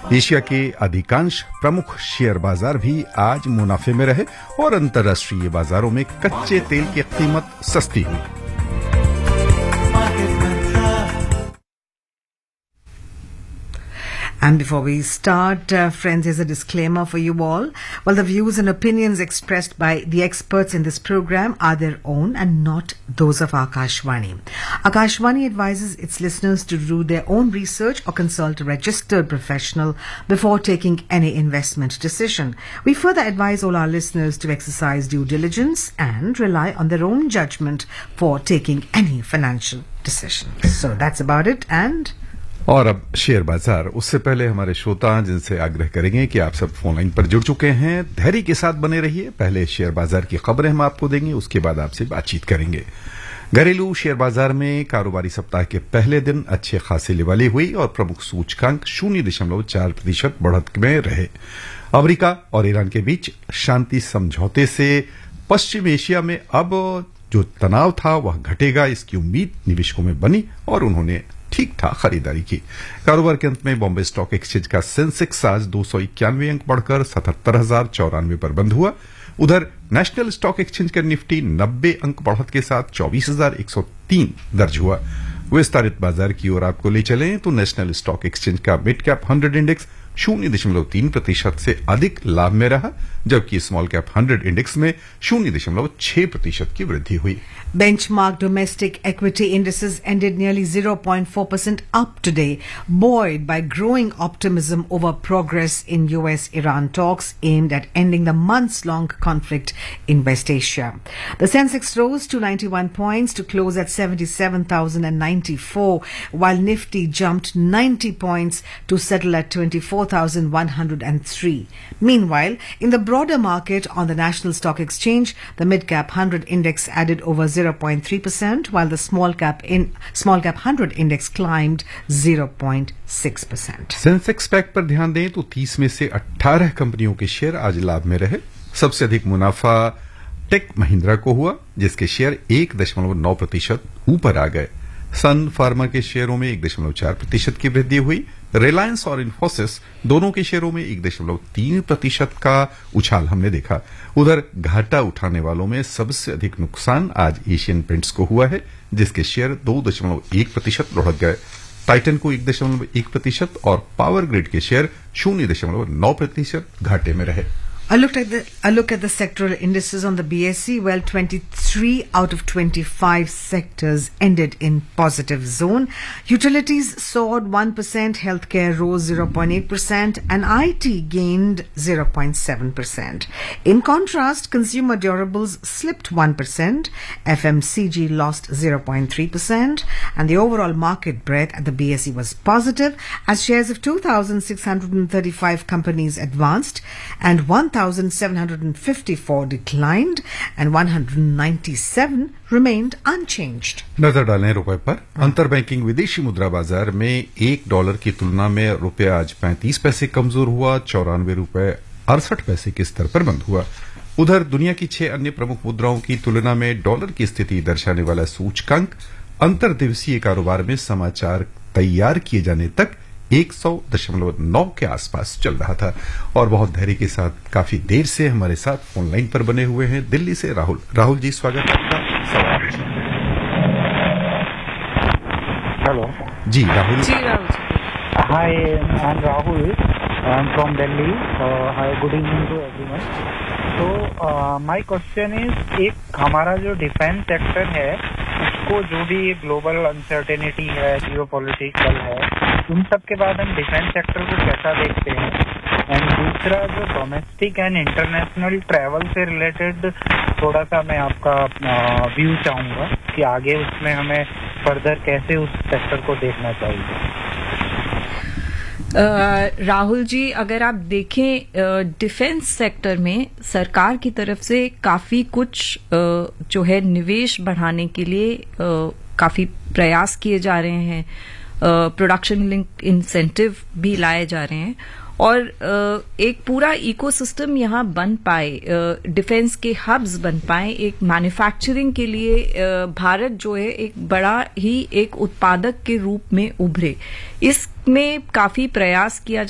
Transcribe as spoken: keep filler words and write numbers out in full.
Asia के अधिकांश प्रमुख शेयर बाजार भी आज मुनाफे में रहे और अंतर्राष्ट्रीय बाजारों में कच्चे तेल की कीमत सस्ती हुई। And before we start, uh, friends, here's a disclaimer for you all. While the views and opinions expressed by the experts in this program are their own and not those of Akashvani. Akashvani advises its listeners to do their own research or consult a registered professional before taking any investment decision. We further advise all our listeners to exercise due diligence and rely on their own judgment for taking any financial decision. So that's about it. And और अब share बाजार। उससे पहले हमारे श्रोता जिनसे आग्रह करेंगे कि आप सब फोन लाइन पर जुड़ चुके हैं, धैर्य के साथ बने रहिए। पहले शेयर बाजार की खबरें हम आपको देंगे, उसके बाद आपसे बातचीत करेंगे। घरेलू शेयर बाजार में कारोबारी सप्ताह के पहले दिन अच्छे खासे लिवाली हुई और प्रमुख सूचकांक शून्य दशमलव चार प्रतिशत बढ़त में रहे। अमेरिका और ईरान के बीच शांति समझौते से पश्चिम एशिया में अब जो तनाव था वह घटेगा, इसकी उम्मीद निवेशकों में बनी और उन्होंने ठीक ठाक खरीदारी की। कारोबार के अंत में बॉम्बे स्टॉक एक्सचेंज का सेंसेक्स आज दो सौ इक्यानवे अंक बढ़कर सतहत्तर हजार चौरानवे पर बंद हुआ। उधर नेशनल स्टॉक एक्सचेंज का निफ्टी नब्बे अंक बढ़त के साथ चौबीस हजार एक सौ तीन दर्ज हुआ। विस्तारित बाजार की ओर आपको ले चलें तो नेशनल स्टॉक एक्सचेंज का मिड कैप हंड्रेड इंडेक्स शून्य दशमलव तीन प्रतिशत से अधिक लाभ में रहा, जबकि स्मॉल कैप हंड्रेड इंडेक्स में शून्य दशमलव छह प्रतिशत की वृद्धि हुई। Benchmark domestic equity indices ended nearly zero point four percent up today, buoyed by growing optimism over progress in U S Iran talks aimed at ending the months-long conflict in West Asia. The Sensex rose to ninety-one points to close at seventy-seven thousand ninety-four, while Nifty jumped ninety points to settle at twenty-four thousand one hundred three. Meanwhile, in the broader market on the National Stock Exchange, the mid-cap one hundred index added over zero point three percent, while the small cap in small cap one hundred index climbed zero point six percent. Sensex pack पर ध्यान दें तो तीस में से अठारह कंपनियों के शेयर आज लाभ में रहे। सबसे अधिक मुनाफा टेक महिंद्रा को हुआ, जिसके शेयर एक दशमलव नौ प्रतिशत ऊपर आ गए। सन फार्मा के शेयरों में एक दशमलव चार प्रतिशत की वृद्धि हुई। रिलायंस और इन्फोसिस दोनों के शेयरों में एक दशमलव तीन प्रतिशत का उछाल हमने देखा। उधर घाटा उठाने वालों में सबसे अधिक नुकसान आज एशियन पेंट्स को हुआ है, जिसके शेयर दो दशमलव एक प्रतिशत लुढ़क गए। टाइटन को एक दशमलव एक प्रतिशत और पावर ग्रिड के शेयर शून्य दशमलव नौ प्रतिशत घाटे में रहे। I looked at the I look at the sectoral indices on the B S E. Well, twenty-three out of twenty-five sectors ended in positive zone. Utilities soared one percent, healthcare rose zero point eight percent, and I T gained zero point seven percent. In contrast, consumer durables slipped one percent, F M C G lost zero point three percent, and the overall market breadth at the B S E was positive as shares of two thousand six hundred thirty-five companies advanced and one thousand seven hundred fifty-four declined and one hundred ninety-seven remained unchanged. नजर डालें रुपए पर। अंतर banking विदेशी मुद्रा बाजार में एक डॉलर की तुलना में रुपया आज पैंतीस पैसे कमजोर हुआ, चौरानवे रुपए अड़सठ पैसे के स्तर पर बंद हुआ। उधर दुनिया की छह अन्य प्रमुख मुद्राओं की तुलना में डॉलर की स्थिति दर्शाने वाला सूचकांक अंतर दिवसीय कारोबार में समाचार तैयार किए जाने तक एक सौ दशमलव नौ के आसपास चल रहा था। और बहुत धैर्य के साथ काफी देर से हमारे साथ फोन लाइन पर बने हुए हैं दिल्ली से राहुल। राहुल जी, स्वागत है आपका। सवाल hello ji Rahul ji Rahul hi, I am Rahul, I am from Delhi. Hi, good evening to everyone. तो माय क्वेश्चन इज, एक हमारा जो डिफेंस सेक्टर है उसको जो भी ग्लोबल अनसर्टेनिटी है, जियोपॉलिटिकल है, उन सब के बाद हम डिफेंस सेक्टर को कैसा देखते हैं? एंड दूसरा, जो डोमेस्टिक एंड इंटरनेशनल ट्रैवल से रिलेटेड थोड़ा सा मैं आपका व्यू चाहूंगा कि आगे उसमें हमें फर्दर कैसे उस सेक्टर को देखना चाहिए। Uh, राहुल जी, अगर आप देखें डिफेंस सेक्टर में सरकार की तरफ से काफी कुछ uh, जो है निवेश बढ़ाने के लिए uh, काफी प्रयास किए जा रहे हैं। प्रोडक्शन लिंक इंसेंटिव भी लाए जा रहे हैं और एक पूरा इकोसिस्टम यहाँ बन पाए, डिफेंस के हब्स बन पाए। एक मैन्युफैक्चरिंग के लिए भारत जो है एक बड़ा ही एक उत्पादक के रूप में उभरे, इसमें काफी प्रयास किया